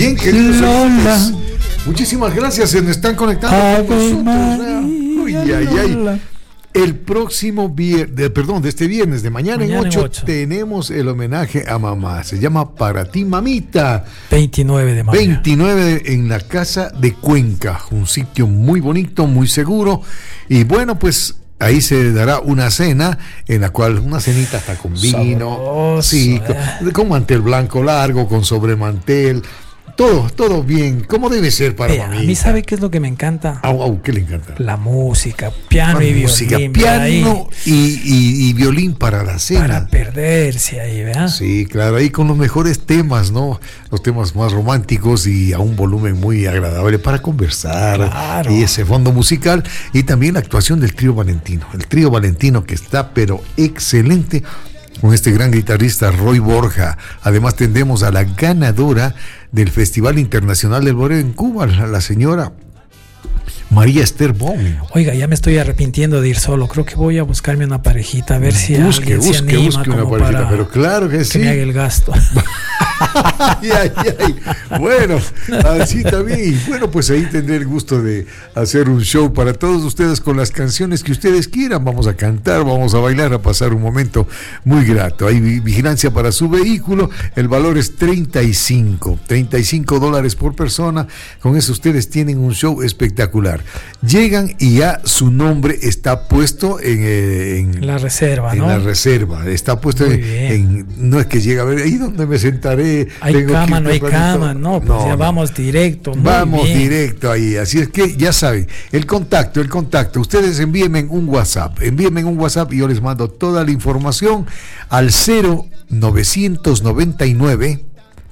Bien, queridos oyentes, muchísimas gracias, se nos están conectando con nosotros. Uy, ay, ay. El próximo viernes, de este viernes, de mañana en 8, tenemos el homenaje a mamá. Se llama Para ti, mamita. 29 de mayo. 29 en la Casa de Cuenca. Un sitio muy bonito, muy seguro. Y bueno, pues ahí se dará una cena, en la cual una cenita hasta con vino. Sabroso, sí, con mantel blanco largo, con sobremantel. Todo bien, como debe ser para mamita. A mí, ¿sabe qué es lo que me encanta? ¿Qué le encanta? La música, piano y violín. Piano y violín para la cena. Para perderse ahí, ¿verdad? Sí, claro, ahí con los mejores temas, ¿no? Los temas más románticos y a un volumen muy agradable para conversar. Claro. Y ese fondo musical. Y también la actuación del trío Valentino. El trío Valentino que está, pero excelente, con este gran guitarrista Roy Borja. Además tendremos a la ganadora del Festival Internacional del Bolero en Cuba, la señora María Esther Baum. Oiga, ya me estoy arrepintiendo de ir solo. Creo que voy a buscarme una parejita, a ver si alguien se anima una parejita, pero claro que sí. Que me haga el gasto. Ay. Bueno, así también. Bueno, pues ahí tendré el gusto de hacer un show para todos ustedes con las canciones que ustedes quieran. Vamos a cantar, vamos a bailar, a pasar un momento muy grato. Hay vigilancia para su vehículo. El valor es $35 por persona. Con eso ustedes tienen un show espectacular. Llegan y ya su nombre está puesto en la reserva, en ¿no? la reserva. Está puesto no es que llega a ver ahí donde me sentaré. Hay cama, no hay cama, no, ya vamos directo. Vamos directo ahí. Así es que ya saben, el contacto. Ustedes envíenme un WhatsApp y yo les mando toda la información al 0999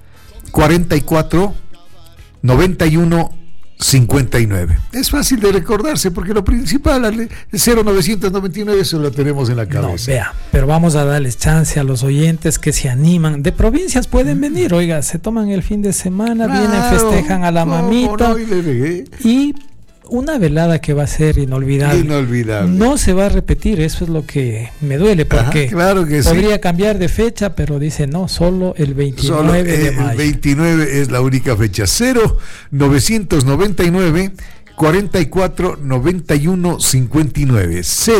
44 91 59. Es fácil de recordarse porque lo principal, el 0999, eso lo tenemos en la cabeza. No, vea, pero vamos a darles chance a los oyentes que se animan. De provincias pueden venir, oiga, se toman el fin de semana, vienen, festejan a la mamita y una velada que va a ser inolvidable. No se va a repetir, eso es lo que me duele, porque claro que podría cambiar de fecha, pero dice no, solo el 29 de mayo. El 29 es la única fecha. 0999 44 91 59.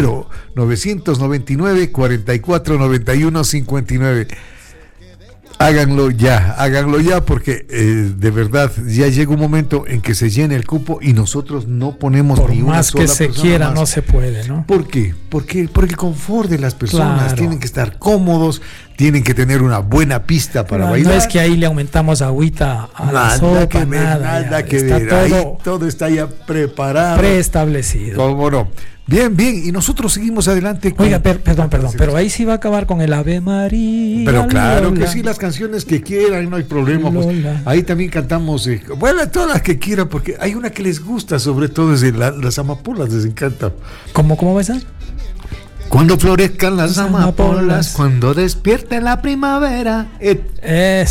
0999 44 91 59. Háganlo ya, porque de verdad ya llega un momento en que se llena el cupo y nosotros no ponemos por ni una sola más que se quiera más. No se puede, ¿no? ¿Por qué? Porque el confort de las personas, tienen que estar cómodos, tienen que tener una buena pista para bailar. No es que ahí le aumentamos agüita a la sopa, nada que ver. Ahí todo está ya preparado, preestablecido. ¿Cómo no? Bien, y nosotros seguimos adelante. Oiga, perdón, pero ahí sí va a acabar con el Ave María. Pero claro Lola. Que sí, las canciones que quieran, no hay problema. Pues, ahí también cantamos, todas las que quieran, porque hay una que les gusta, sobre todo es las amapolas, les encanta. ¿Cómo va esa? Cuando florezcan las amapolas, cuando despierte la primavera. Pero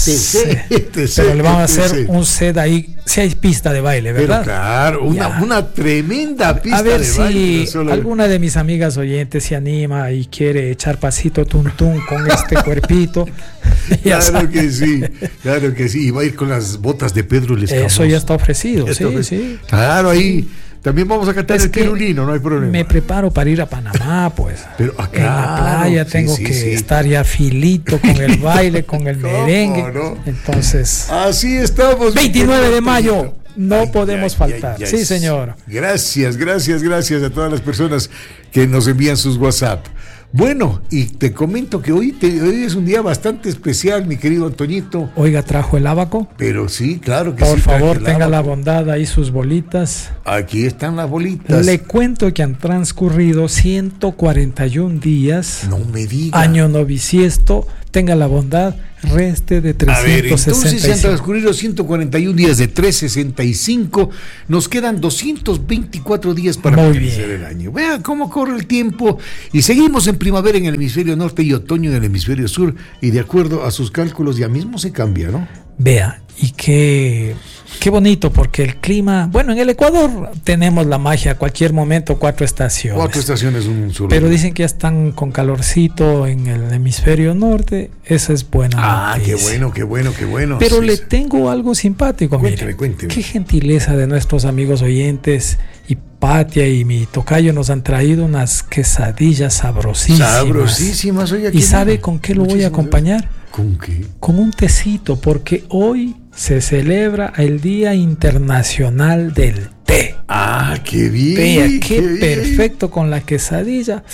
le vamos a hacer un set ahí, si hay pista de baile, ¿verdad? Pero claro, una tremenda pista de baile. A ver si alguna de mis amigas oyentes se anima y quiere echar pasito tuntún con este cuerpito. Claro que sí. Y va a ir con las botas de Pedro el Escamoso. Eso ya está ofrecido, sí. Claro, ahí. También vamos a cantar el pirulino, no hay problema. Me preparo para ir a Panamá, pues. Pero acá, en la playa tengo que estar ya filito con el baile, con el merengue. No? Entonces, así estamos. 29 de mayo, no podemos faltar. Sí, señor. Gracias a todas las personas que nos envían sus WhatsApp. Bueno, y te comento que hoy es un día bastante especial, mi querido Antoñito. Oiga, ¿trajo el ábaco? Pero sí, claro que sí. Por favor, tenga la bondad ahí sus bolitas. Aquí están las bolitas. Le cuento que han transcurrido 141 días. No me diga. Año noviciesto. Tenga la bondad, reste de 365. A ver, entonces se han transcurrido 141 días de 365. Nos quedan 224 días para finalizar el año. Vean cómo corre el tiempo. Y seguimos en primavera en el hemisferio norte y otoño en el hemisferio sur. Y de acuerdo a sus cálculos ya mismo se cambia, ¿no? Vea, y qué Qué bonito, porque el clima, bueno, en el Ecuador tenemos la magia, a cualquier momento 4 estaciones. 4 estaciones, un solo. Pero dicen que ya están con calorcito en el hemisferio norte, esa es buena noticia. Qué bueno. Pero sí, le tengo algo simpático, cuénteme. Qué gentileza de nuestros amigos oyentes, y Patia y mi tocayo nos han traído unas quesadillas sabrosísimas. Oiga, ¿y sabe con qué lo voy a acompañar? ¿Con qué? Con un tecito, porque hoy se celebra el Día Internacional del Té. ¡Qué bien! Vea, qué perfecto con la quesadilla.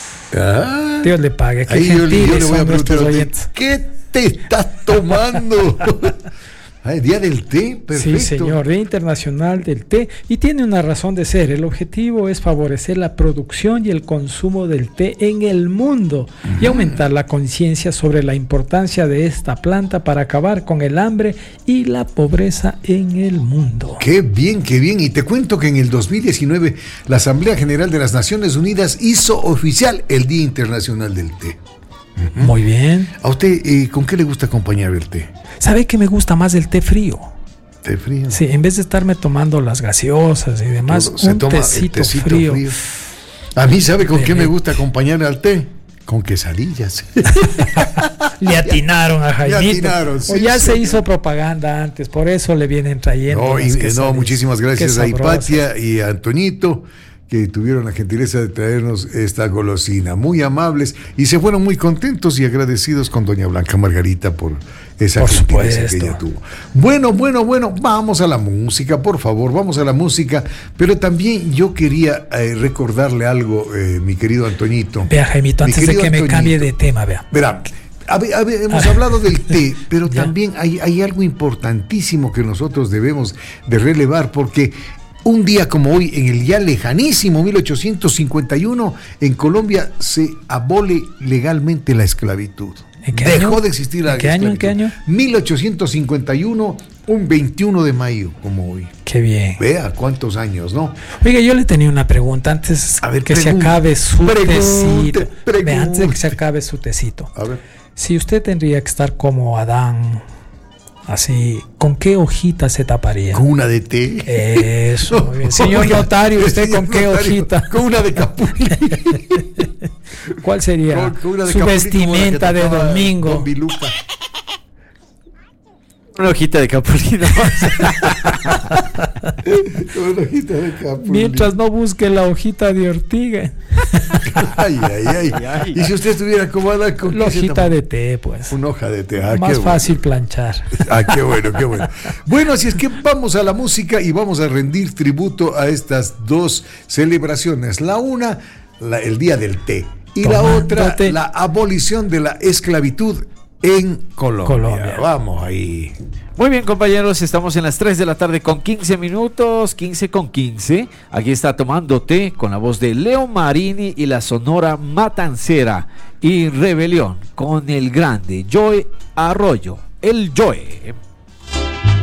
Dios le pague. Qué gentiles son nuestros oyentes. ¿Qué te estás tomando? Día del té, perfecto. Sí, señor, Día Internacional del Té, y tiene una razón de ser. El objetivo es favorecer la producción y el consumo del té en el mundo y aumentar la conciencia sobre la importancia de esta planta para acabar con el hambre y la pobreza en el mundo. Qué bien. Y te cuento que en el 2019 la Asamblea General de las Naciones Unidas hizo oficial el Día Internacional del Té. Muy bien. ¿A usted con qué le gusta acompañar el té? ¿Sabe que me gusta más el té frío? ¿Té frío? Sí, en vez de estarme tomando las gaseosas y demás, un tecito frío. A mí, ¿sabe con qué me gusta acompañar al té? Con quesadillas. Le atinaron a Jaimito. Se hizo propaganda antes, por eso le vienen trayendo. Muchísimas gracias a Hipatia y a Antoñito, que tuvieron la gentileza de traernos esta golosina. Muy amables, y se fueron muy contentos y agradecidos con doña Blanca Margarita por esa gentileza que ella tuvo. Bueno, vamos a la música, por favor, vamos a la música. Pero también yo quería recordarle algo, mi querido Antoñito. Vea, Jaimito, antes de que me cambie de tema, vea. Verá, hemos hablado del té, pero también hay algo importantísimo que nosotros debemos de relevar, porque un día como hoy, en el ya lejanísimo 1851, en Colombia se abole legalmente la esclavitud. Dejó de existir la esclavitud. ¿En qué año? 1851, un 21 de mayo, como hoy. Qué bien. Vea cuántos años, ¿no? Oiga, yo le tenía una pregunta antes que se acabe su tecito. Vea, antes de que se acabe su tecito. A ver. Si usted tendría que estar como Adán, así, ¿con qué hojita se taparía? Con una de té. Eso, muy bien. Señor notario, ¿usted con qué hojita? Con una de capulí. ¿Cuál sería su vestimenta de domingo? Con Biluca. Una hojita de capulí. Una hojita de capulí. Mientras no busque la hojita de ortiga. Ay. Y si usted estuviera acomodada con la hojita de té, pues. Una hoja de té. Más fácil planchar. Qué bueno. Bueno, así es que vamos a la música y vamos a rendir tributo a estas dos celebraciones. La una, el Día del Té. Y la otra, la abolición de la esclavitud en Colombia. Vamos ahí. Muy bien, compañeros, estamos en las 3 de la tarde con 15 minutos, 15:15. Aquí está Tomando Té con la voz de Leo Marini y la Sonora Matancera, y Rebelión con el grande Joe Arroyo, el Joe.